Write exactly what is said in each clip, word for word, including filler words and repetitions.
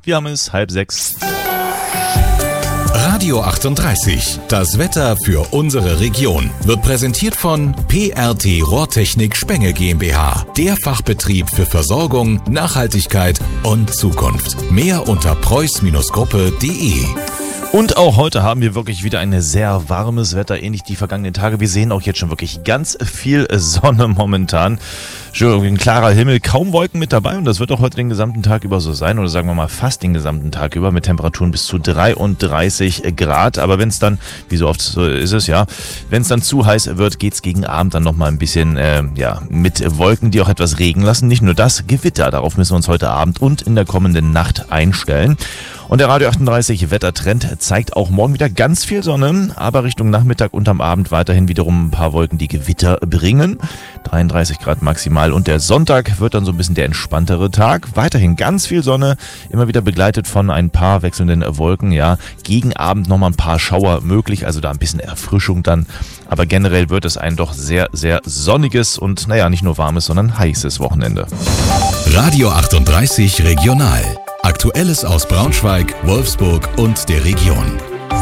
Wir haben es halb sechs. Radio achtunddreißig, das Wetter für unsere Region, wird präsentiert von P R T Rohrtechnik Spenge GmbH, der Fachbetrieb für Versorgung, Nachhaltigkeit und Zukunft. Mehr unter preuß Gruppe punkt de. Und auch heute haben wir wirklich wieder ein sehr warmes Wetter, ähnlich die vergangenen Tage. Wir sehen auch jetzt schon wirklich ganz viel Sonne momentan. Schön, ein klarer Himmel, kaum Wolken mit dabei und das wird auch heute den gesamten Tag über so sein oder sagen wir mal fast den gesamten Tag über mit Temperaturen bis zu dreiunddreißig Grad. Aber wenn es dann, wie so oft so ist es ja, wenn es dann zu heiß wird, geht es gegen Abend dann nochmal ein bisschen äh, ja, mit Wolken, die auch etwas Regen lassen. Nicht nur das, Gewitter, darauf müssen wir uns heute Abend und in der kommenden Nacht einstellen. Und der Radio achtunddreißig Wettertrend zeigt auch morgen wieder ganz viel Sonne, aber Richtung Nachmittag und am Abend weiterhin wiederum ein paar Wolken, die Gewitter bringen. dreiunddreißig Grad maximal und der Sonntag wird dann so ein bisschen der entspanntere Tag. Weiterhin ganz viel Sonne, immer wieder begleitet von ein paar wechselnden Wolken. Ja, gegen Abend nochmal ein paar Schauer möglich, also da ein bisschen Erfrischung dann. Aber generell wird es ein doch sehr, sehr sonniges und naja, nicht nur warmes, sondern heißes Wochenende. Radio achtunddreißig Regional. Aktuelles aus Braunschweig, Wolfsburg und der Region.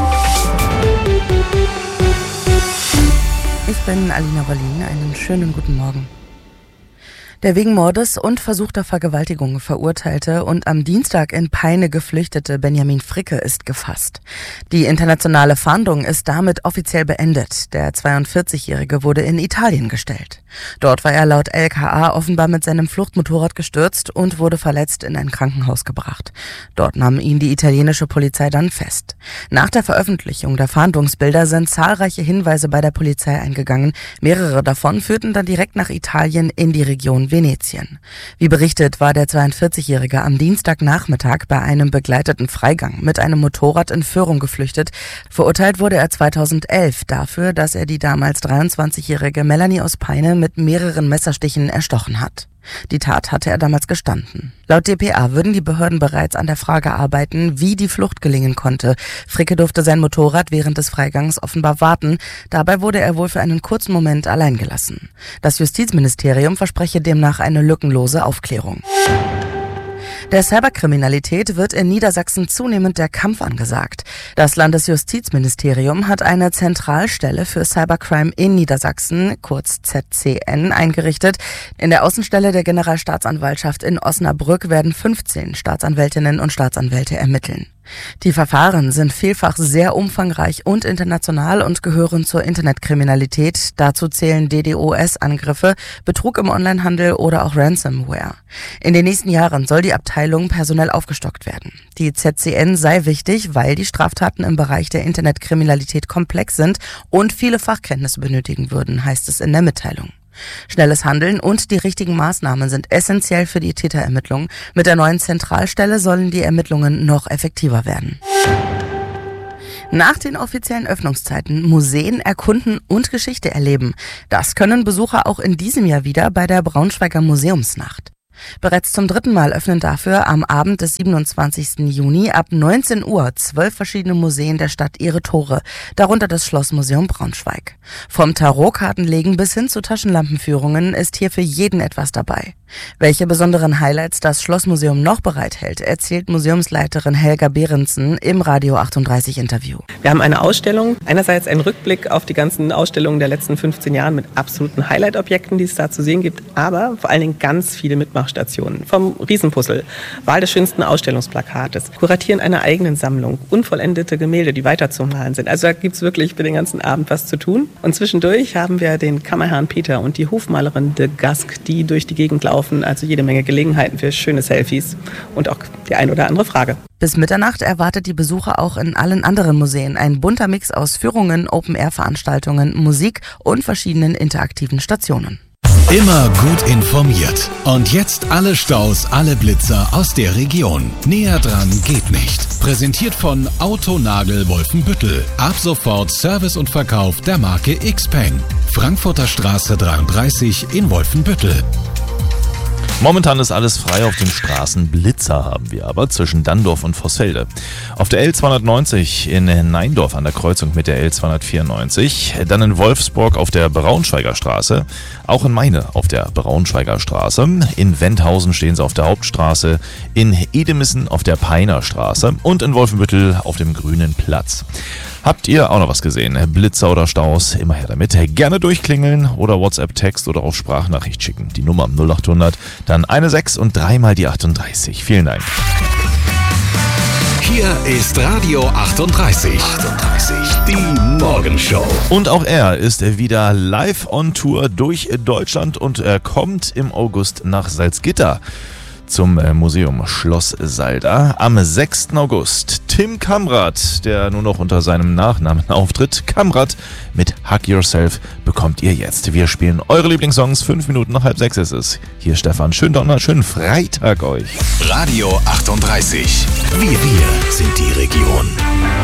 Ich bin Alina Wallin, einen schönen guten Morgen. Der wegen Mordes und versuchter Vergewaltigung verurteilte und am Dienstag in Peine geflüchtete Benjamin Fricke ist gefasst. Die internationale Fahndung ist damit offiziell beendet. Der zweiundvierzigjährige wurde in Italien gestellt. Dort war er laut L K A offenbar mit seinem Fluchtmotorrad gestürzt und wurde verletzt in ein Krankenhaus gebracht. Dort nahm ihn die italienische Polizei dann fest. Nach der Veröffentlichung der Fahndungsbilder sind zahlreiche Hinweise bei der Polizei eingegangen. Mehrere davon führten dann direkt nach Italien in die Region Venetien. Wie berichtet, war der zweiundvierzigjährige am Dienstagnachmittag bei einem begleiteten Freigang mit einem Motorrad in Führung geflüchtet. Verurteilt wurde er zweitausendelf dafür, dass er die damals dreiundzwanzigjährige Melanie aus Peine mit mehreren Messerstichen erstochen hat. Die Tat hatte er damals gestanden. Laut d p a würden die Behörden bereits an der Frage arbeiten, wie die Flucht gelingen konnte. Fricke durfte sein Motorrad während des Freigangs offenbar warten. Dabei wurde er wohl für einen kurzen Moment allein gelassen. Das Justizministerium verspreche demnach eine lückenlose Aufklärung. Der Cyberkriminalität wird in Niedersachsen zunehmend der Kampf angesagt. Das Landesjustizministerium hat eine Zentralstelle für Cybercrime in Niedersachsen, kurz Z C N, eingerichtet. In der Außenstelle der Generalstaatsanwaltschaft in Osnabrück werden fünfzehn Staatsanwältinnen und Staatsanwälte ermitteln. Die Verfahren sind vielfach sehr umfangreich und international und gehören zur Internetkriminalität. Dazu zählen D DoS-Angriffe, Betrug im Onlinehandel oder auch Ransomware. In den nächsten Jahren soll die Abteilung personell aufgestockt werden. Die Z C N sei wichtig, weil die Straftaten im Bereich der Internetkriminalität komplex sind und viele Fachkenntnisse benötigen würden, heißt es in der Mitteilung. Schnelles Handeln und die richtigen Maßnahmen sind essentiell für die Täterermittlung. Mit der neuen Zentralstelle sollen die Ermittlungen noch effektiver werden. Nach den offiziellen Öffnungszeiten Museen erkunden und Geschichte erleben. Das können Besucher auch in diesem Jahr wieder bei der Braunschweiger Museumsnacht. Bereits zum dritten Mal öffnen dafür am Abend des siebenundzwanzigsten Juni ab neunzehn Uhr zwölf verschiedene Museen der Stadt ihre Tore, darunter das Schlossmuseum Braunschweig. Vom Tarotkartenlegen bis hin zu Taschenlampenführungen ist hier für jeden etwas dabei. Welche besonderen Highlights das Schlossmuseum noch bereithält, erzählt Museumsleiterin Helga Behrensen im Radio achtunddreißig Interview. Wir haben eine Ausstellung, einerseits einen Rückblick auf die ganzen Ausstellungen der letzten fünfzehn Jahre mit absoluten Highlight-Objekten, die es da zu sehen gibt, aber vor allen Dingen ganz viele Mitmachstationen. Vom Riesenpuzzle, Wahl des schönsten Ausstellungsplakates, Kuratieren einer eigenen Sammlung, unvollendete Gemälde, die weiterzumalen sind. Also da gibt es wirklich für den ganzen Abend was zu tun. Und zwischendurch haben wir den Kammerherrn Peter und die Hofmalerin de Gask, die durch die Gegend laufen. Also jede Menge Gelegenheiten für schöne Selfies und auch die ein oder andere Frage. Bis Mitternacht erwartet die Besucher auch in allen anderen Museen ein bunter Mix aus Führungen, Open-Air-Veranstaltungen, Musik und verschiedenen interaktiven Stationen. Immer gut informiert. Und jetzt alle Staus, alle Blitzer aus der Region. Näher dran geht nicht. Präsentiert von Autonagel Wolfenbüttel. Ab sofort Service und Verkauf der Marke Xpeng. Frankfurter Straße dreiunddreißig in Wolfenbüttel. Momentan ist alles frei auf den Straßen. Blitzer haben wir aber zwischen Dandorf und Vossfelde. Auf der L zweihundertneunzig in Neindorf an der Kreuzung mit der L zweihundertvierundneunzig. Dann in Wolfsburg auf der Braunschweiger Straße. Auch in Meine auf der Braunschweiger Straße. In Wendhausen stehen sie auf der Hauptstraße. In Edemissen auf der Peiner Straße. Und in Wolfenbüttel auf dem Grünen Platz. Habt ihr auch noch was gesehen? Blitzer oder Staus? Immer her damit. Gerne durchklingeln oder WhatsApp-Text oder auf Sprachnachricht schicken. Die Nummer null achthundert, dann eine sechs und dreimal die achtunddreißig. Vielen Dank. Hier ist Radio achtunddreißig. achtunddreißig, die Morgenshow. Und auch er ist wieder live on Tour durch Deutschland und er kommt im August nach Salzgitter zum Museum Schloss Salda am sechsten August. Tim Kamrat, der nur noch unter seinem Nachnamen auftritt, Kamrat mit Hug Yourself, bekommt ihr jetzt. Wir spielen eure Lieblingssongs, fünf Minuten nach halb sechs ist es. Hier Stefan, schönen Donner, schönen Freitag euch. Radio achtunddreißig, wir, wir sind die Region.